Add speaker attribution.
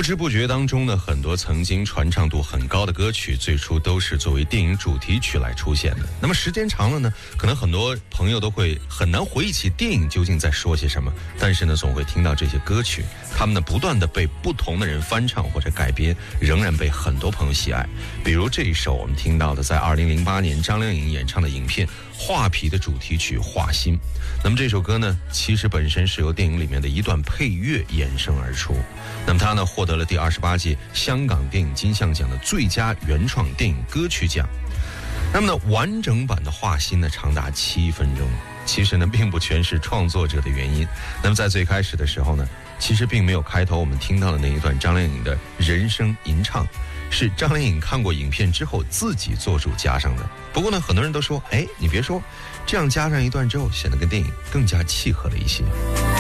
Speaker 1: 知不觉当中呢，很多曾经传唱度很高的歌曲，最初都是作为电影主题曲来出现的。那么时间长了呢，可能很多朋友都会很难回忆起电影究竟在说些什么，但是呢，总会听到这些歌曲，他们呢不断的被不同的人翻唱或者改编，仍然被很多朋友喜爱。比如这一首我们听到的，在2008年张靓颖演唱的影片《画皮》的主题曲《画心》。那么这首歌呢，其实本身是由电影里面的一段配乐衍生而出。那么它呢，获得了第28届香港电影金像奖的最佳原创电影歌曲奖。那么呢，完整版的《画心》呢，长达7分钟。其实呢，并不全是创作者的原因。那么在最开始的时候呢，其实并没有开头我们听到的那一段张靓颖的人声吟唱，是张靓颖看过影片之后自己做主加上的。不过呢，很多人都说，你别说，这样加上一段之后，显得跟电影更加契合了一些。